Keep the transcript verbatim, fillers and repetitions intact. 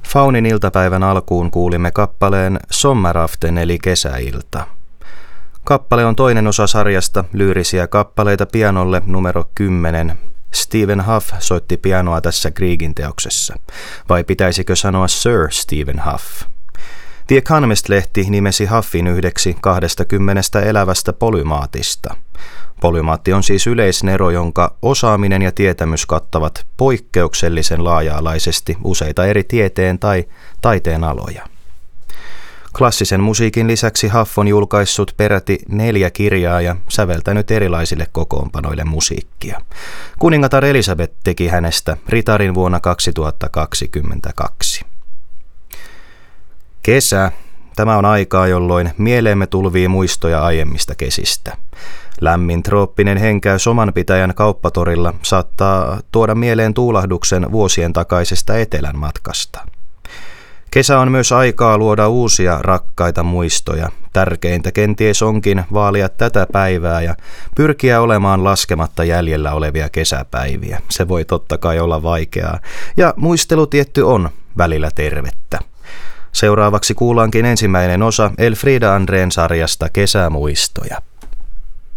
Faunin iltapäivän alkuun kuulimme kappaleen Sommaraften eli kesäilta. Kappale on toinen osa sarjasta Lyyrisiä kappaleita pianolle numero kymmenen. Stephen Huff soitti pianoa tässä Griegin teoksessa. Vai pitäisikö sanoa Sir Stephen Huff? The Economist-lehti nimesi Huffin yhdeksi kahdestakymmenestä elävästä polymaatista. Polymaatti on siis yleisnero, jonka osaaminen ja tietämys kattavat poikkeuksellisen laaja-alaisesti useita eri tieteen tai taiteen aloja. Klassisen musiikin lisäksi Huff on julkaissut peräti neljä kirjaa ja säveltänyt erilaisille kokoonpanoille musiikkia. Kuningatar Elisabeth teki hänestä ritarin vuonna kaksituhattakaksikymmentäkaksi. Kesä. Tämä on aikaa, jolloin mieleemme tulvii muistoja aiemmista kesistä. Lämmin trooppinen henkäys omanpitäjän kauppatorilla saattaa tuoda mieleen tuulahduksen vuosien takaisesta etelän matkasta. Kesä on myös aikaa luoda uusia rakkaita muistoja. Tärkeintä kenties onkin vaalia tätä päivää ja pyrkiä olemaan laskematta jäljellä olevia kesäpäiviä. Se voi totta kai olla vaikeaa. Ja muistelutietty on välillä tervettä. Seuraavaksi kuullaankin ensimmäinen osa Elfrieda Andrén sarjasta Kesämuistoja.